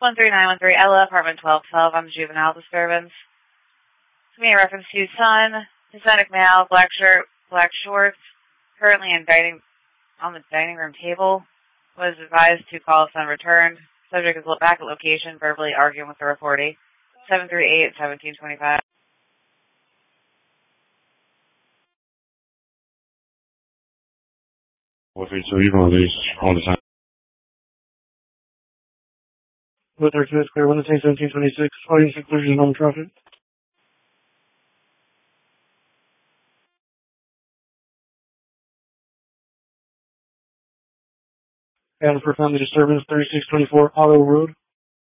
13913 Ella, apartment 1212. I'm juvenile disturbance. To me, in reference to son, Hispanic male, black shirt, black shorts, currently on the dining room table. Was advised to call son returned. Subject is back at location, verbally arguing with the reportee. 738-1725. What so you release all the time? With our Smith Square, 1726, audience inclusion, home traffic. And for family disturbance, 3624 Auto Road.